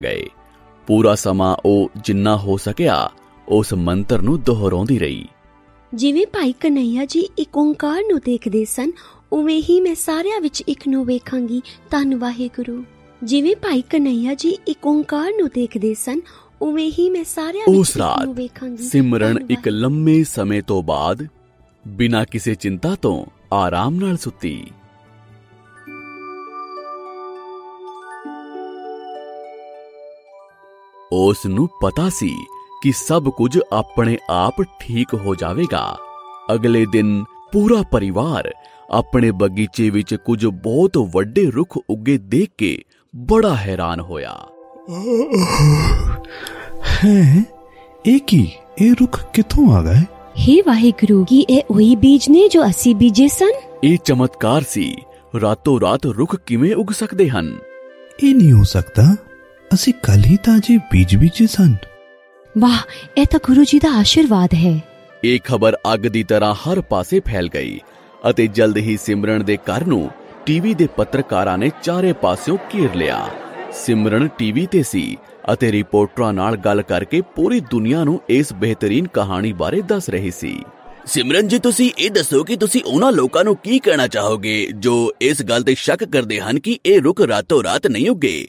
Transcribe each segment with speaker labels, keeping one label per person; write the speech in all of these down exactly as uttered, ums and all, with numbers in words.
Speaker 1: ਗਏ। ਪੂਰਾ ਸਮਾਂ ਉਹ ਜਿੰਨਾ ਹੋ ਸਕਿਆ ਉਸ ਮੰਤਰ ਨੂੰ ਦੁਹਰਾਉਂਦੀ ਰਹੀ।
Speaker 2: ਜਿਵੇਂ ਭਾਈ ਕਨ੍ਹਈਆ ਜੀ ਇੱਕ ਓਂਕਾਰ ਨੂੰ ਦੇਖਦੇ ਸਨ, ਉਵੇਂ ਹੀ ਮੈਂ ਸਾਰਿਆਂ ਵਿੱਚ ਇੱਕ ਨੂੰ ਵੇਖਾਂਗੀ। ਧੰਨ ਵਾਹਿਗੁਰੂ। ਜਿਵੇਂ ਭਾਈ ਕਨ੍ਹਈਆ ਜੀ ਇੱਕ ਓਂਕਾਰ ਨੂੰ ਦੇਖਦੇ ਸਨ, ਉਵੇਂ ਹੀ ਮੈਂ ਸਾਰਿਆਂ ਵਿੱਚ ਇੱਕ ਨੂੰ ਵੇਖਾਂਗੀ।
Speaker 1: ਸਿਮਰਨ ਇੱਕ ਲੰਮੇ ਸਮੇਂ ਤੋਂ ਬਾਅਦ ਬਿਨਾਂ ਕਿਸੇ ਚਿੰਤਾ ਤੋਂ ਆਰਾਮ ਨਾਲ ਸੁੱਤੀ। ਉਸ ਨੂੰ ਪਤਾ ਸੀ ਕਿ ਸਭ ਕੁਝ ਆਪਣੇ ਆਪ ਠੀਕ ਹੋ ਜਾਵੇਗਾ। ਅਗਲੇ ਦਿਨ ਪੂਰਾ ਪਰਿਵਾਰ ਆਪਣੇ ਬਗੀਚੇ ਵਿੱਚ ਕੁਝ ਬਹੁਤ ਵੱਡੇ ਰੁੱਖ ਉੱਗੇ ਦੇਖ ਕੇ ਬੜਾ ਹੈਰਾਨ ਹੋਇਆ।
Speaker 3: ਹੈ ਇਹ ਕੀ? ਇਹ ਰੁੱਖ ਕਿੱਥੋਂ ਆ ਗਏ?
Speaker 2: हे ਵਾਹਿਗੁਰੂ, ਕੀ ਇਹ ਉਹੀ ਬੀਜ ਨੇ ਜੋ ਅਸੀਂ ਬੀਜੇ ਸਨ?
Speaker 1: ਇਹ ਚਮਤਕਾਰ ਸੀ। ਰਾਤੋਂ ਰਾਤ ਰੁੱਖ ਕਿਵੇਂ ਉੱਗ ਸਕਦੇ ਹਨ?
Speaker 3: ਇਹ ਨਹੀਂ ਹੋ ਸਕਦਾ। ਅਸੀਂ ਕੱਲ ਹੀ ਤਾਜ਼ੇ ਬੀਜ ਬੀਜੇ ਸਨ।
Speaker 2: ਵਾਹ, ਇਹ ਤਾਂ ਗੁਰੂ ਜੀ ਦਾ ਆਸ਼ੀਰਵਾਦ ਹੈ।
Speaker 1: ਇਹ ਖਬਰ ਅੱਗ ਦੀ ਤਰ੍ਹਾਂ ਹਰ ਪਾਸੇ ਫੈਲ ਗਈ ਅਤੇ ਜਲਦ ਹੀ ਸਿਮਰਨ ਦੇ ਘਰ ਨੂੰ ਟੀਵੀ ਦੇ ਪੱਤਰਕਾਰਾਂ ਨੇ ਚਾਰੇ ਪਾਸਿਓਂ ਘੇਰ ਲਿਆ। ਸਿਮਰਨ ਟੀਵੀ ਤੇ ਸੀ ਅਤੇ ਰਿਪੋਰਟਰਾਂ ਨਾਲ ਗੱਲ ਕਰਕੇ ਪੂਰੀ ਦੁਨੀਆ ਨੂੰ ਇਸ ਬਿਹਤਰੀਨ ਕਹਾਣੀ ਬਾਰੇ ਦੱਸ ਰਹੀ ਸੀ। ਸਿਮਰਨ ਜੀ, ਤੁਸੀਂ ਇਹ ਦੱਸੋ ਕਿ ਤੁਸੀਂ ਉਹਨਾਂ ਲੋਕਾਂ ਨੂੰ ਕੀ ਕਹਿਣਾ ਚਾਹੋਗੇ ਜੋ ਇਸ ਗੱਲ ਤੇ ਸ਼ੱਕ ਕਰਦੇ ਹਨ ਕਿ ਇਹ ਰੁੱਖ ਰਾਤੋਂ ਰਾਤ ਨਹੀਂ ਉੱਗੇ?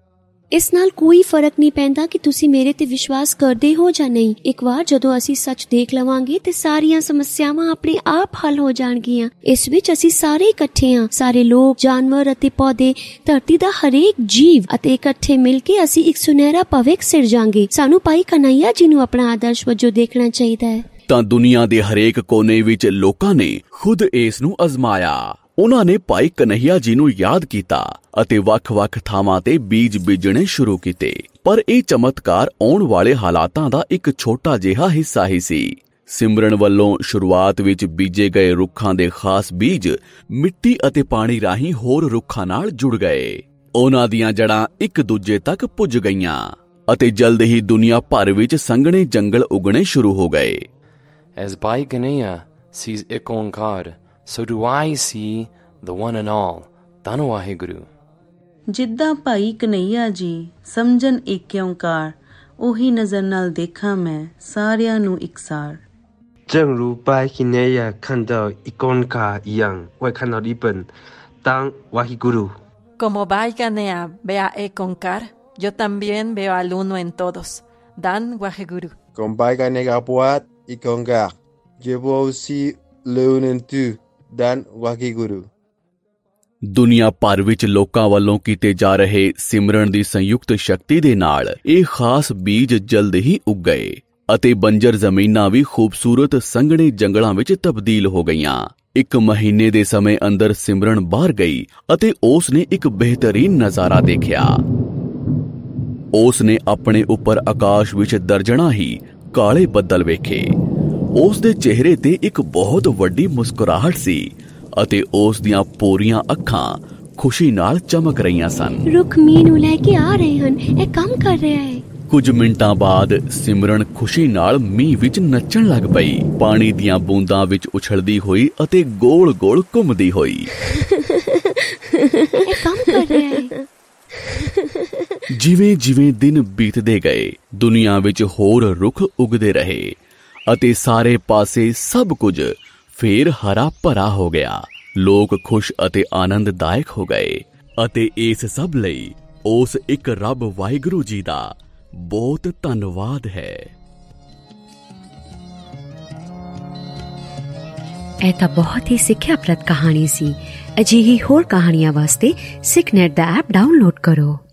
Speaker 2: ਇਸ ਨਾਲ ਕੋਈ ਫਰਕ ਨਹੀਂ ਪੈਂਦਾ ਕਿ ਤੁਸੀਂ ਮੇਰੇ ਤੇ ਵਿਸ਼ਵਾਸ ਕਰਦੇ ਹੋ ਜਾਂ ਨਹੀਂ। ਇੱਕ ਵਾਰ ਜਦੋਂ ਅਸੀਂ ਸੱਚ ਦੇਖ ਲਵਾਂਗੇ ਤੇ ਸਾਰੀਆਂ ਸਮੱਸਿਆਵਾਂ ਆਪਣੇ ਆਪ ਹੱਲ ਹੋ ਜਾਣਗੀਆਂ। ਇਸ ਵਿੱਚ ਅਸੀਂ ਸਾਰੇ ਇਕੱਠੇ ਹਾਂ, ਸਾਰੇ ਲੋਕ, ਜਾਨਵਰ ਅਤੇ ਪੌਦੇ, ਧਰਤੀ ਦਾ ਹਰੇਕ ਜੀਵ, ਅਤੇ ਇਕੱਠੇ ਮਿਲ ਕੇ ਅਸੀਂ ਇੱਕ ਸੁਨਹਿਰਾ ਭਵਿੱਖ ਸਿਰਜਾਂਗੇ। ਸਾਨੂੰ ਭਾਈ ਕਨ੍ਹਈਆ ਜੀ ਨੂੰ ਆਪਣਾ ਆਦਰਸ਼ ਵਜੋਂ ਦੇਖਣਾ ਚਾਹੀਦਾ ਹੈ।
Speaker 1: ਤਾਂ ਦੁਨੀਆ ਦੇ ਹਰੇਕ ਕੋਨੇ ਵਿੱਚ ਲੋਕਾਂ ਨੇ ਖੁਦ ਇਸ ਨੂੰ ਅਜ਼ਮਾਇਆ। ਉਹਨਾਂ ਨੇ ਭਾਈ ਕਨ੍ਹਈਆ ਜੀ ਨੂੰ ਯਾਦ ਕੀਤਾ ਅਤੇ ਵੱਖ-ਵੱਖ ਥਾਵਾਂ ਤੇ ਬੀਜ ਬੀਜਣੇ ਸ਼ੁਰੂ ਕੀਤੇ। ਪਰ ਇਹ ਚਮਤਕਾਰ ਆਉਣ ਵਾਲੇ ਹਾਲਾਤਾਂ ਦਾ ਇੱਕ ਛੋਟਾ ਜਿਹਾ ਹਿੱਸਾ ਹੀ ਸੀ। ਸਿਮਰਨ ਵੱਲੋਂ ਸ਼ੁਰੂਆਤ ਵਿੱਚ ਬੀਜੇ ਗਏ ਰੁੱਖਾਂ ਦੇ ਖਾਸ ਬੀਜ ਮਿੱਟੀ ਅਤੇ ਪਾਣੀ ਰਾਹੀਂ ਹੋਰ ਰੁੱਖਾਂ ਨਾਲ ਜੁੜ ਗਏ। ਉਹਨਾਂ ਦੀਆਂ ਜੜ੍ਹਾਂ ਇੱਕ ਦੂਜੇ ਤੱਕ ਪੁੱਜ ਗਈਆਂ ਅਤੇ ਜਲਦ ਹੀ ਦੁਨੀਆ ਭਰ ਵਿੱਚ ਸੰਘਣੇ ਜੰਗਲ ਉਗਣੇ ਸ਼ੁਰੂ ਹੋ ਗਏ।
Speaker 4: As Bhai Kanhaiya sees ਇੱਕ Onkar, so do I see the one and all. ਧੰਨ ਵਾਹਿਗੁਰੂ।
Speaker 5: ਜਿੱਦਾਂ ਭਾਈ ਕਨ੍ਹਈਆ ਜੀ ਸਮਝਣ ਇੱਕ ਓਂਕਾਰ, ਉਹੀ ਨਜ਼ਰ ਨਾਲ ਦੇਖਾਂ ਮੈਂ ਸਾਰਿਆਂ ਨੂੰ ਇਕਸਾਰ।
Speaker 6: 正如拜金内亚看到一公卡一样，我也看到一本当瓦希古鲁。
Speaker 7: Como Bhai Kanhaiya ve a ek onkar, yo también veo al uno en todos. Dan Waheguru.
Speaker 8: Como Bhai Kanhaiya buat ik onkar, yo vou aussi le uno en tu. Dan Waheguru।
Speaker 1: ਦੁਨੀਆ ਭਰ ਵਿੱਚ ਲੋਕਾਂ ਵੱਲੋਂ ਕੀਤੇ ਜਾ ਰਹੇ ਸਿਮਰਨ ਦੀ ਸੰਯੁਕਤ ਸ਼ਕਤੀ ਦੇ ਨਾਲ ਇਹ ਖਾਸ ਬੀਜ ਜਲਦ ਹੀ ਉੱਗ ਗਏ ਅਤੇ ਬੰਜਰ ਜ਼ਮੀਨਾਂ ਵੀ ਖੂਬਸੂਰਤ ਸੰਘਣੇ ਜੰਗਲਾਂ ਵਿੱਚ ਤਬਦੀਲ ਹੋ ਗਈਆਂ। ਇੱਕ ਮਹੀਨੇ ਦੇ ਸਮੇਂ ਅੰਦਰ ਸਿਮਰਨ ਬਾਹਰ ਗਈ ਅਤੇ ਉਸ ਨੇ ਇੱਕ ਬਿਹਤਰੀਨ ਨਜ਼ਾਰਾ ਦੇਖਿਆ। ਉਸ ਨੇ ਆਪਣੇ ਉੱਪਰ ਆਕਾਸ਼ ਵਿੱਚ ਦਰਜਣਾ ਹੀ ਕਾਲੇ ਬੱਦਲ ਵੇਖੇ। ਉਸ ਦੇ ਚਿਹਰੇ ਤੇ ਇੱਕ ਬਹੁਤ ਵੱਡੀ ਮੁਸਕਰਾਹਟ ਸੀ ਅਤੇ ਉਸ ਦੀਆਂ ਪੂਰੀਆਂ ਅੱਖਾਂ ਖੁਸ਼ੀ ਨਾਲ ਚਮਕ ਰਹੀਆਂ ਸਨ।
Speaker 2: ਰੁੱਖ ਮੀਂਹ ਨੂੰ ਲੈ ਕੇ ਆ ਰਹੇ ਹਨ, ਇਹ ਕੰਮ ਕਰ ਰਿਹਾ ਹੈ।
Speaker 1: ਕੁਝ ਮਿੰਟਾਂ ਬਾਅਦ ਸਿਮਰਨ ਖੁਸ਼ੀ ਨਾਲ ਮੀਂਹ ਵਿੱਚ ਨੱਚਣ ਲੱਗ ਪਈ, ਪਾਣੀ ਦੀਆਂ ਬੂੰਦਾਂ ਵਿੱਚ ਉਛਲਦੀ ਹੋਈ ਅਤੇ ਗੋਲ-ਗੋਲ ਘੁੰਮਦੀ ਹੋਈ।
Speaker 2: ਇਹ ਕੰਮ ਕਰ ਰਿਹਾ ਹੈ।
Speaker 1: ਜਿਵੇਂ-ਜਿਵੇਂ ਦਿਨ ਬੀਤਦੇ ਗਏ, ਦੁਨੀਆ ਵਿੱਚ ਹੋਰ ਰੁੱਖ ਉੱਗਦੇ ਰਹੇ ਅਤੇ ਸਾਰੇ ਪਾਸੇ ਸਭ ਕੁਝ ਫੇਰ ਹਰਾ ਭਰਾ ਹੋ ਗਿਆ। ਲੋਕ ਖੁਸ਼ ਅਤੇ ਆਨੰਦਦਾਇਕ ਹੋ ਗਏ ਅਤੇ ਇਸ ਸਭ ਲਈ ਉਸ ਇੱਕ ਰੱਬ ਵਾਹਿਗੁਰੂ ਜੀ ਦਾ ਬਹੁਤ ਧੰਨਵਾਦ ਹੈ।
Speaker 2: ਇਹ ਤਾਂ ਬਹੁਤ ਹੀ ਸਿੱਖਿਆਪ੍ਰਦ ਕਹਾਣੀ ਸੀ। ਅਜਿਹੀ ਹੋਰ ਕਹਾਣੀਆਂ ਵਾਸਤੇ ਸਿੱਖਨੈਟ ਦਾ ਐਪ ਡਾਊਨਲੋਡ ਕਰੋ।